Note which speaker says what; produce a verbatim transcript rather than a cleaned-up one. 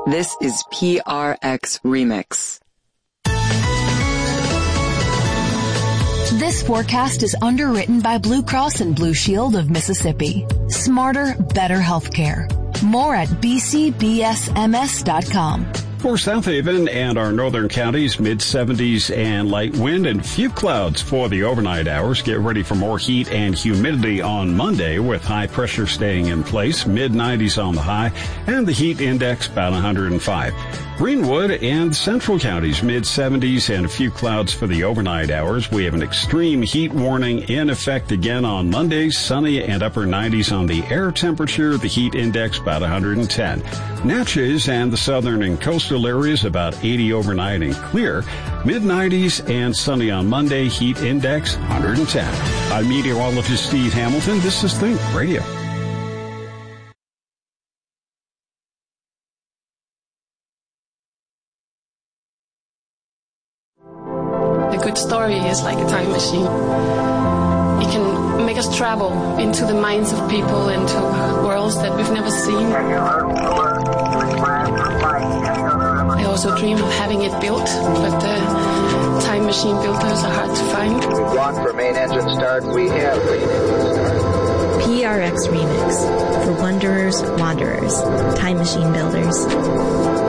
Speaker 1: This is P R X Remix.
Speaker 2: This forecast is underwritten by Blue Cross and Blue Shield of Mississippi. Smarter, better healthcare. More at b c b s m s dot com.
Speaker 3: For South Haven and our northern counties, mid seventies and light wind and few clouds for the overnight hours. Get ready for more heat and humidity on Monday with high pressure staying in place, mid nineties on the high, and the heat index about one hundred five. Greenwood and central counties, mid seventies and a few clouds for the overnight hours. We have an extreme heat warning in effect again on Monday, sunny and upper nineties on the air temperature, the heat index about one hundred ten. Natchez and the southern and coastal areas about eighty overnight and clear, mid nineties and sunny on Monday, heat index one hundred ten. I'm meteorologist Steve Hamilton. This is Think Radio.
Speaker 4: A good story is like a time machine. It can make us travel into the minds of people, into worlds that we've never seen. I also dream of having it built, but the time machine builders are hard to find.
Speaker 5: We've gone for main engine start. We have main engine start.
Speaker 6: P R X Remix for Wanderers, Wanderers, Time Machine Builders.